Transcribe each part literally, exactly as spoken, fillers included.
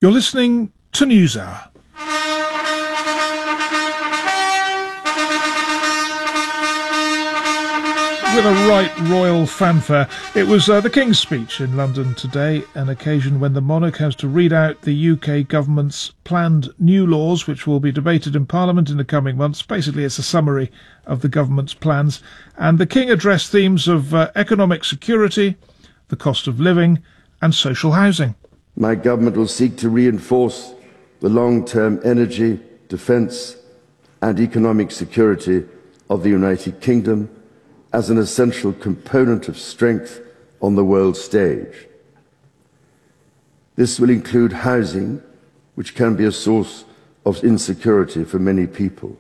You're listening to NewsHour. With a right royal fanfare. It was uh, the King's speech in London today, an occasion when the monarch has to read out the U K government's planned new laws, which will be debated in Parliament in the coming months. Basically, it's a summary of the government's plans. And the King addressed themes of uh, economic security, the cost of living, and social housing. My government will seek to reinforce the long-term energy, defence and economic security of the United Kingdom as an essential component of strength on the world stage. This will include housing, which can be a source of insecurity for many people.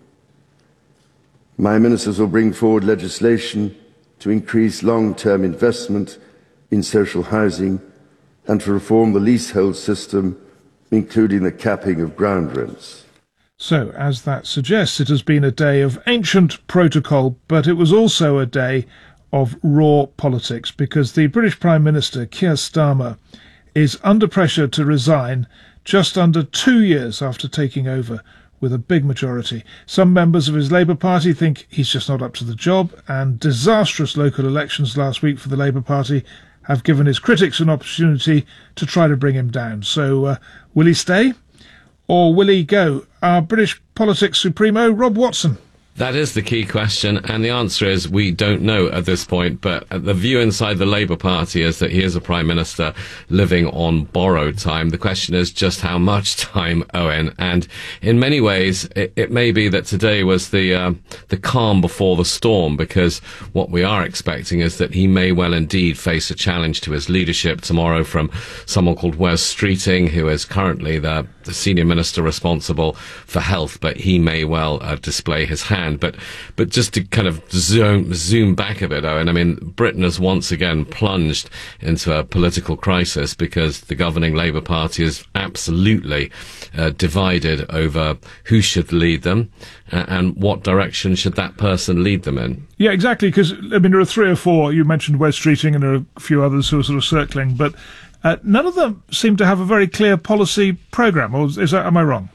My ministers will bring forward legislation to increase long-term investment in social housing and to reform the leasehold system, including the capping of ground rents. So, as that suggests, it has been a day of ancient protocol, but it was also a day of raw politics, because the British Prime Minister, Keir Starmer, is under pressure to resign just under two years after taking over with a big majority. Some members of his Labour Party think he's just not up to the job, and disastrous local elections last week for the Labour Party have given his critics an opportunity to try to bring him down. So, uh, will he stay or will he go? Our British politics supremo, Rob Watson. That is the key question, and the answer is we don't know at this point, but the view inside the Labour Party is that he is a Prime Minister living on borrowed time. The question is just how much time, Owen, and in many ways it, it may be that today was the uh, the calm before the storm, because what we are expecting is that he may well indeed face a challenge to his leadership tomorrow from someone called Wes Streeting, who is currently the, the Senior Minister responsible for health, but he may well uh, display his hand. But but just to kind of zoom, zoom back a bit, Owen, I mean, Britain has once again plunged into a political crisis because the governing Labour Party is absolutely uh, divided over who should lead them uh, and what direction should that person lead them in. Yeah, exactly, because, I mean, there are three or four. You mentioned Wes Streeting and there are a few others who are sort of circling, but uh, none of them seem to have a very clear policy programme, or is that, am I wrong?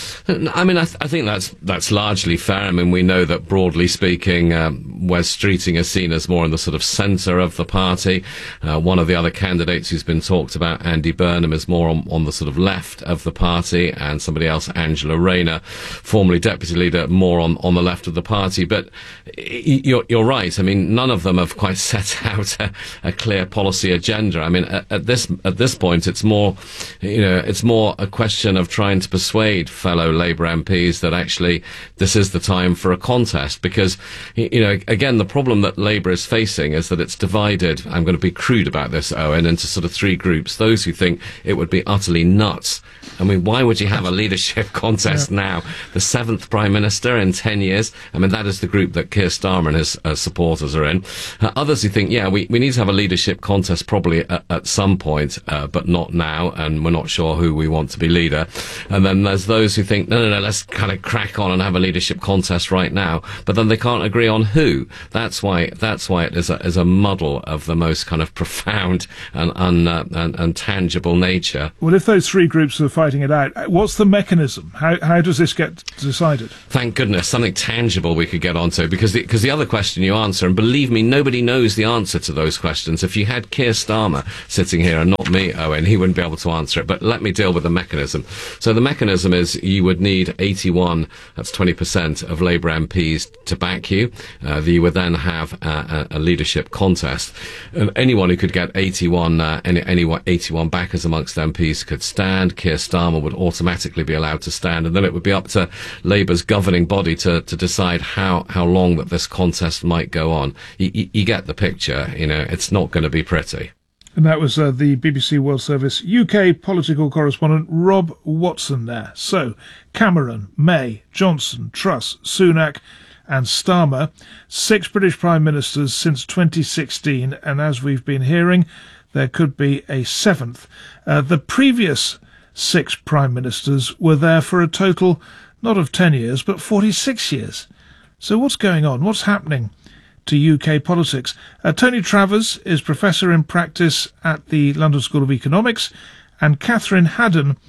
I mean, I, th- I think that's that's largely fair. I mean, we know that, broadly speaking, um, Wes Streeting is seen as more in the sort of centre of the party. Uh, one of the other candidates who's been talked about, Andy Burnham, is more on, on the sort of left of the party, and somebody else, Angela Rayner, formerly deputy leader, more on, on the left of the party. But you're, you're right. I mean, none of them have quite set out a, a clear policy agenda. I mean, at, at this at this point, it's more, you know, it's more a question of trying to persuade fellow Labour M Ps that actually this is the time for a contest, because, you know, again, the problem that Labour is facing is that it's divided, I'm going to be crude about this, Owen, into sort of three groups. Those who think it would be utterly nuts. I mean, why would you have a leadership contest yeah. now? The seventh Prime Minister in ten years? I mean, that is the group that Keir Starmer and his uh, supporters are in. Uh, others who think, yeah, we, we need to have a leadership contest probably at, at some point, uh, but not now, and we're not sure who we want to be leader. And then there's those who think, no, no, no, let's kind of crack on and have a leadership contest right now. But then they can't agree on who. That's why that's why it is a, is a muddle of the most kind of profound and, un, uh, and, and tangible nature. Well, if those three groups are fighting it out, what's the mechanism? How how does this get decided? Thank goodness, something tangible we could get onto, because the, because the other question you answer, and believe me, nobody knows the answer to those questions. If you had Keir Starmer sitting here and not me, Owen, he wouldn't be able to answer it. But let me deal with the mechanism. So the mechanism is you would need eighty-one, that's twenty percent of Labour M Ps to back you. Uh, you would then have a, a, a leadership contest. And anyone who could get eighty-one, uh, any, any eighty-one backers amongst M Ps could stand. Keir Starmer would automatically be allowed to stand, and then it would be up to Labour's governing body to, to decide how, how long that this contest might go on. You, you, you get the picture, you know, it's not going to be pretty. And that was uh, the B B C World Service U K political correspondent Rob Watson there. So, Cameron, May, Johnson, Truss, Sunak and Starmer, six British Prime Ministers since twenty sixteen, and as we've been hearing, there could be a seventh. Uh, the previous six Prime Ministers were there for a total not of ten years, but forty-six years. So what's going on? What's happening to U K politics? Uh, Tony Travers is Professor in Practice at the London School of Economics, and Catherine Haddon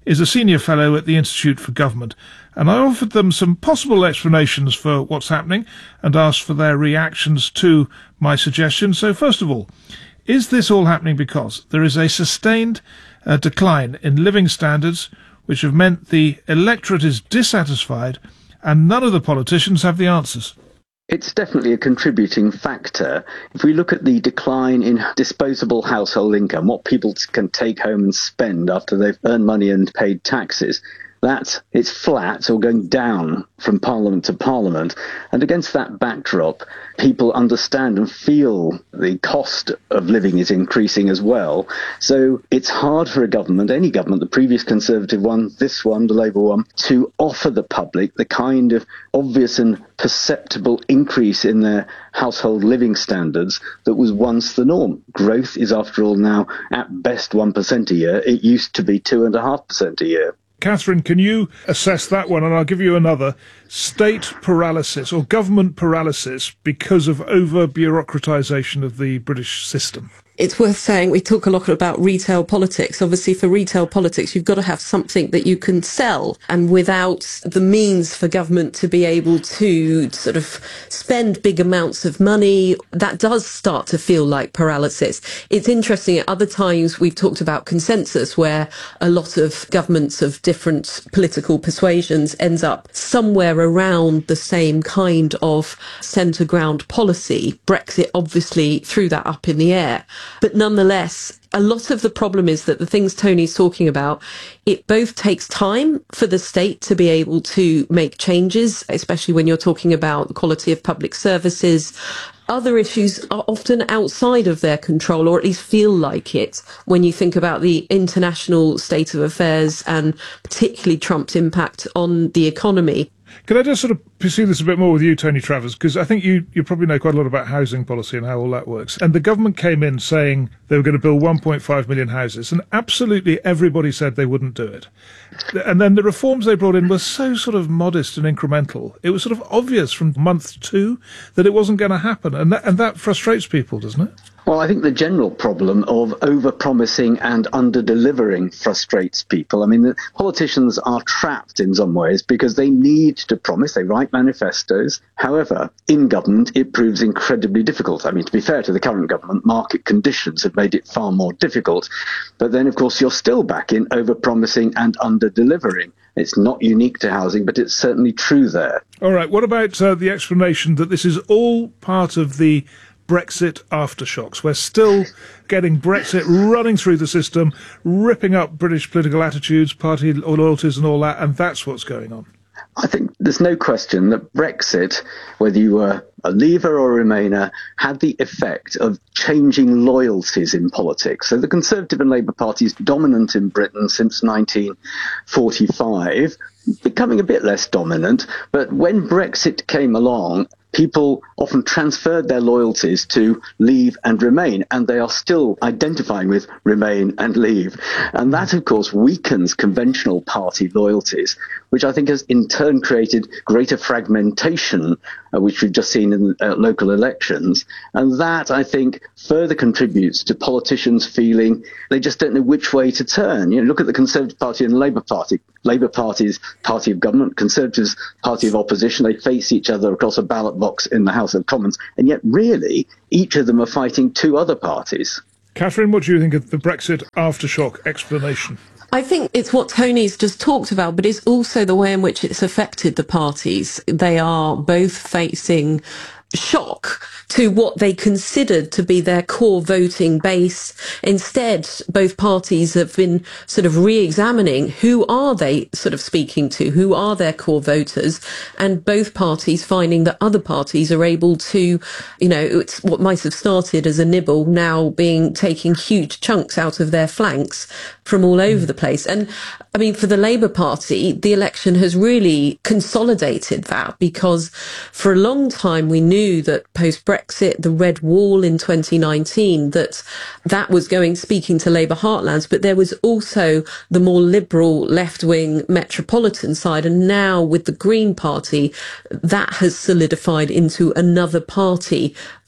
is a senior fellow at the Institute for Government, and I offered them some possible explanations for what's happening and asked for their reactions to my suggestions. So first of all, is this all happening because there is a sustained uh, decline in living standards, which have meant the electorate is dissatisfied and none of the politicians have the answers? It's definitely a contributing factor. If we look at the decline in disposable household income, what people can take home and spend after they've earned money and paid taxes, that it's flat or going down from parliament to parliament. And against that backdrop, people understand and feel the cost of living is increasing as well. So it's hard for a government, any government, the previous Conservative one, this one, the Labour one, to offer the public the kind of obvious and perceptible increase in their household living standards that was once the norm. Growth is, after all, now at best one percent a year. It used to be two point five percent a year. Catherine, can you assess that one? And I'll give you another. State paralysis or government paralysis because of over-bureaucratisation of the British system. It's worth saying we talk a lot about retail politics. Obviously, for retail politics, you've got to have something that you can sell. And without the means for government to be able to sort of spend big amounts of money, that does start to feel like paralysis. It's interesting, at other times we've talked about consensus, where a lot of governments of different political persuasions ends up somewhere around the same kind of centre ground policy. Brexit obviously threw that up in the air. But nonetheless, a lot of the problem is that the things Tony's talking about, it both takes time for the state to be able to make changes, especially when you're talking about the quality of public services. Other issues are often outside of their control, or at least feel like it, when you think about the international state of affairs and particularly Trump's impact on the economy. Can I just sort of pursue this a bit more with you, Tony Travers? Because I think you, you probably know quite a lot about housing policy and how all that works. And the government came in saying they were going to build one point five million houses, and absolutely everybody said they wouldn't do it. And then the reforms they brought in were so sort of modest and incremental. It was sort of obvious from month two that it wasn't going to happen. And that, and that frustrates people, doesn't it? Well, I think the general problem of over-promising and under-delivering frustrates people. I mean, the politicians are trapped in some ways because they need to promise, they write manifestos. However, in government, it proves incredibly difficult. I mean, to be fair to the current government, market conditions have made it far more difficult. But then, of course, you're still back in over-promising and under-delivering. It's not unique to housing, but it's certainly true there. All right. What about uh, the explanation that this is all part of the Brexit aftershocks? We're still getting Brexit running through the system, ripping up British political attitudes, party loyalties and all that, and that's what's going on. I think there's no question that Brexit, whether you were a Leaver or a Remainer, had the effect of changing loyalties in politics. So the Conservative and Labour parties dominant in Britain since nineteen forty-five, becoming a bit less dominant, but when Brexit came along, people often transferred their loyalties to Leave and Remain, and they are still identifying with Remain and Leave. And that, of course, weakens conventional party loyalties, which I think has in turn created greater fragmentation, uh, which we've just seen in uh, local elections. And that, I think, further contributes to politicians feeling they just don't know which way to turn. You know, look at the Conservative Party and the Labour Party. Labour Party is party of government, Conservatives party of opposition. They face each other across a ballot box in the House of Commons, and yet really each of them are fighting two other parties. Catherine, what do you think of the Brexit aftershock explanation? I think it's what Tony's just talked about, but it's also the way in which it's affected the parties. They are both facing shock to what they considered to be their core voting base. Instead, both parties have been sort of re-examining who are they sort of speaking to, who are their core voters, and both parties finding that other parties are able to, you know, it's what might have started as a nibble now being taking huge chunks out of their flanks from all over the place. And I mean, for the Labour Party, the election has really consolidated that, because for a long time we knew that post-Brexit, the Red Wall in twenty nineteen, that that was going, speaking to Labour heartlands, but there was also the more liberal left-wing metropolitan side. And now with the Green Party, that has solidified into another party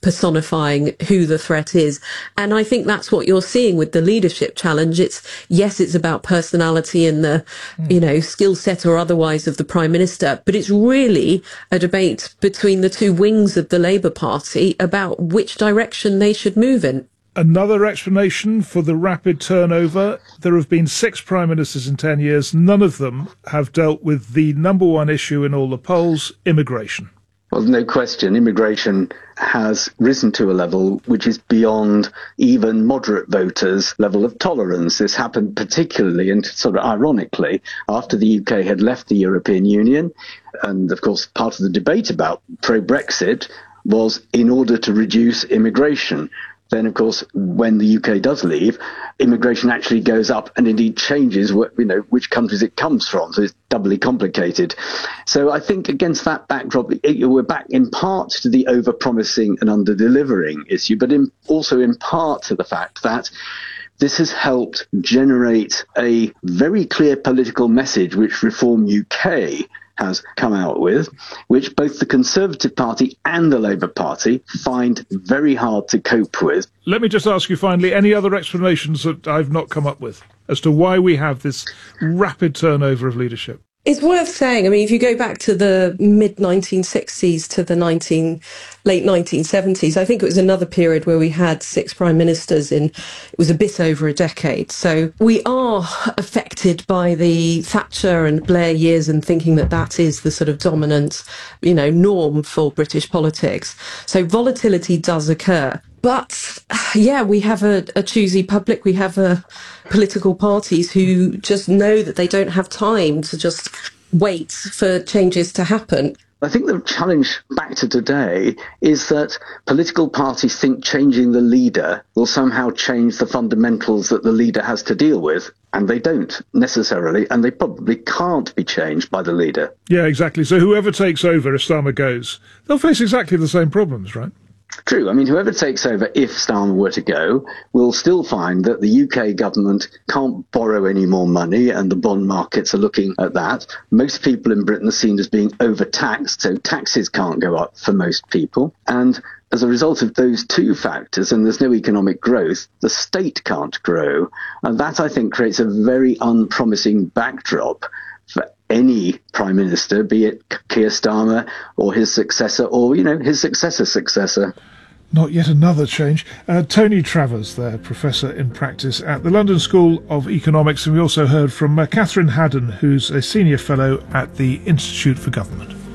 personifying who the threat is. And I think that's what you're seeing with the leadership challenge. It's, yes, it's about personality and the, mm. you know, skill set or otherwise of the Prime Minister, but it's really a debate between the two wings of the Labour Party about which direction they should move in. Another explanation for the rapid turnover. There have been six prime ministers in ten years. None of them have dealt with the number one issue in all the polls, immigration. Well, no question, immigration has risen to a level which is beyond even moderate voters' level of tolerance. This happened particularly and sort of ironically after the U K had left the European Union. And of course, part of the debate about pro-Brexit was in order to reduce immigration. Then, of course, when the U K does leave, immigration actually goes up and indeed changes, you know, which countries it comes from. So it's doubly complicated. So I think against that backdrop, we're back in part to the over-promising and under-delivering issue, but in, also in part to the fact that this has helped generate a very clear political message, which Reform U K has come out with, which both the Conservative Party and the Labour Party find very hard to cope with. Let me just ask you finally, any other explanations that I've not come up with as to why we have this rapid turnover of leadership? It's worth saying, I mean, if you go back to the mid nineteen sixties to the nineteen, late nineteen seventies, I think it was another period where we had six prime ministers in, it was a bit over a decade. So we are affected by the Thatcher and Blair years and thinking that that is the sort of dominant, you know, norm for British politics. So volatility does occur. But, yeah, we have a, a choosy public. We have a political parties who just know that they don't have time to just wait for changes to happen. I think the challenge back to today is that political parties think changing the leader will somehow change the fundamentals that the leader has to deal with. And they don't necessarily, and they probably can't be changed by the leader. Yeah, exactly. So whoever takes over, if Starmer goes, they'll face exactly the same problems, right? True. I mean, whoever takes over, if Starmer were to go, will still find that the U K government can't borrow any more money, and the bond markets are looking at that. Most people in Britain are seen as being overtaxed, so taxes can't go up for most people. And as a result of those two factors, and there's no economic growth, the state can't grow. And that, I think, creates a very unpromising backdrop for any prime minister, be it Keir Starmer or his successor or, you know, his successor's successor. Not yet another change. Uh, Tony Travers there, Professor in Practice at the London School of Economics. And we also heard from uh, Catherine Haddon, who's a Senior Fellow at the Institute for Government.